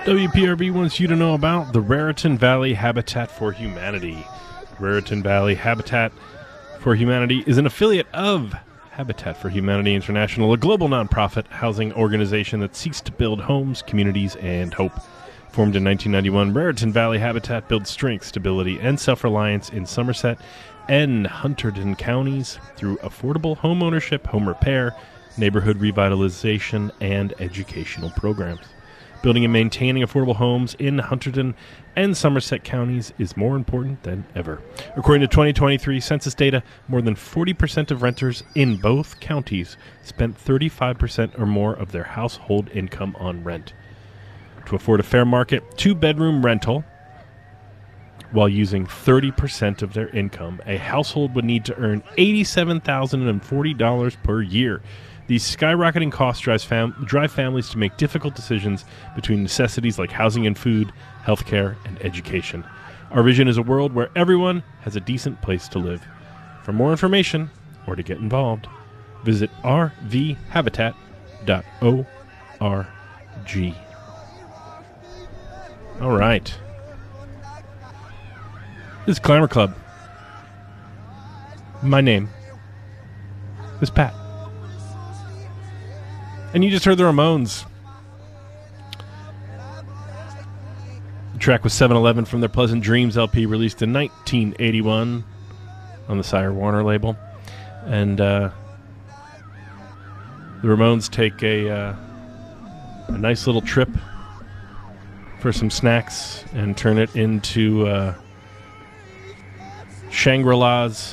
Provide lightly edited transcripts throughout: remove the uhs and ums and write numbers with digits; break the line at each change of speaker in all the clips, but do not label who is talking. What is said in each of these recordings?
WPRB wants you to know about the Raritan Valley Habitat for Humanity. Raritan Valley Habitat for Humanity is an affiliate of Habitat for Humanity International, a global nonprofit housing organization that seeks to build homes, communities, and hope. Formed in 1991, Raritan Valley Habitat builds strength, stability, and self-reliance in Somerset and Hunterdon counties through affordable home ownership, home repair, neighborhood revitalization, and educational programs. Building and maintaining affordable homes in Hunterdon and Somerset counties is more important than ever. According to 2023 census data, more than 40% of renters in both counties spent 35% or more of their household income on rent. To afford a fair market, two-bedroom rental, while using 30% of their income, a household would need to earn $87,040 per year. These skyrocketing costs drive families to make difficult decisions between necessities like housing and food, healthcare, and education. Our vision is a world where everyone has a decent place to live. For more information or to get involved, visit rvhabitat.org. All right. This is Climber Club. My name is Pat. And you just heard the Ramones. The track was 7-Eleven from their Pleasant Dreams LP, released in 1981 on the Sire Warner label. And the Ramones take a nice little trip for some snacks and turn it into Shangri-La's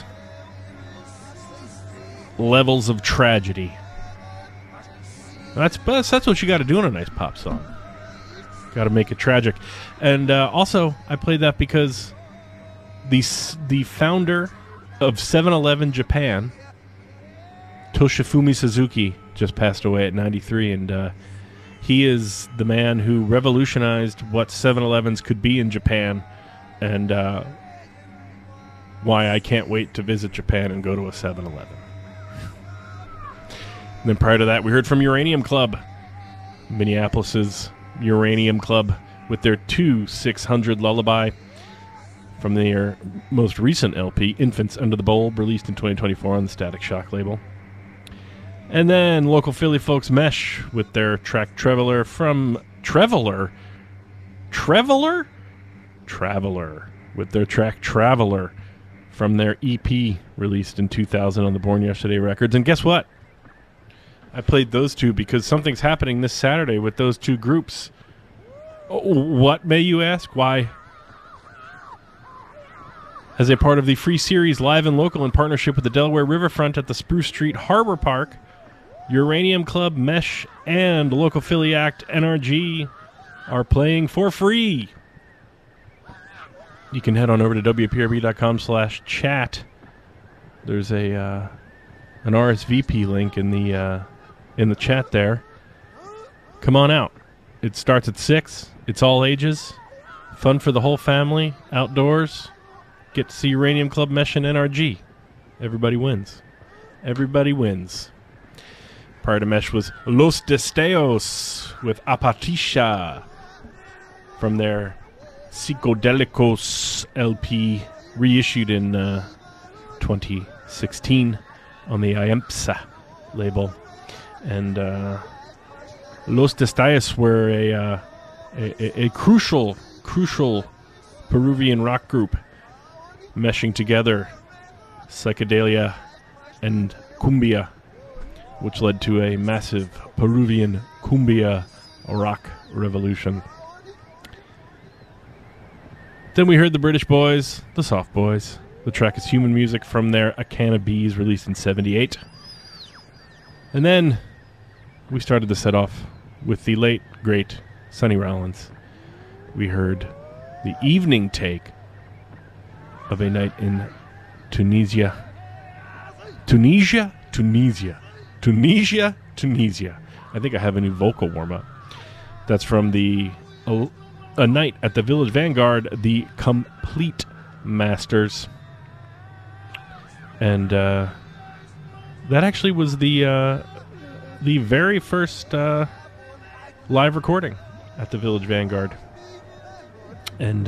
levels of tragedy. That's what you got to do in a nice pop song. Got to make it tragic. And also, I played that because the founder of 7-Eleven Japan, Toshifumi Suzuki, just passed away at 93, and he is the man who revolutionized what 7-Elevens could be in Japan, and why I can't wait to visit Japan and go to a 7-Eleven. And then prior to that, we heard from Uranium Club, Minneapolis's Uranium Club, with their 2-600 Lullaby from their most recent LP, Infants Under the Bulb, released in 2024 on the Static Shock label. And then local Philly folks Mesh with their track Traveler from Traveler with their track Traveler from their EP released in 2000 on the Born Yesterday Records. And guess what? I played those two because something's happening this Saturday with those two groups. What, may you ask? Why? As a part of the free series Live and Local in partnership with the Delaware Riverfront at the Spruce Street Harbor Park, Uranium Club, Mesh, and local Philly act NRG are playing for free. You can head on over to WPRB.com/chat. There's an RSVP link in the chat there. Come on out. It starts at 6. It's all ages. Fun for the whole family. Outdoors. Get to see Uranium Club, Mesh, and NRG. Everybody wins. Everybody wins. Prior to Mesh was Los Destellos with Apatisha from their Psicodelicos LP, reissued in 2016 on the IEMPSA label. And Los Destellos were a crucial Peruvian rock group meshing together psychedelia and cumbia, which led to a massive Peruvian cumbia rock revolution. Then we heard the British boys, the Soft Boys. The track is Human Music from their A Can of Bees, released in 78. And then we started the set off with the late, great Sonny Rollins. We heard the evening take of a night in Tunisia. I think I have a new vocal warm-up. That's from a night at the Village Vanguard, the Complete Masters. And that actually was the very first live recording at the Village Vanguard. And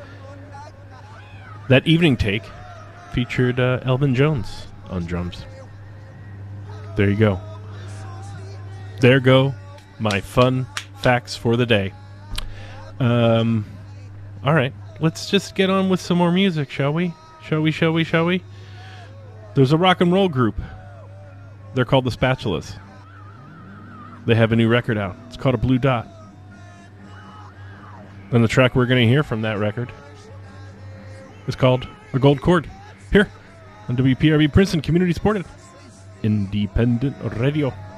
that evening take featured Elvin Jones on drums. There you go. There go my fun facts for the day. All right, let's just get on with some more music, shall we? Shall we? There's a rock and roll group. They're called the Spatulas. They have a new record out. It's called A Blue Dot. And the track we're going to hear from that record is called A Gold Chord. Here on WPRB Princeton, community supported independent radio.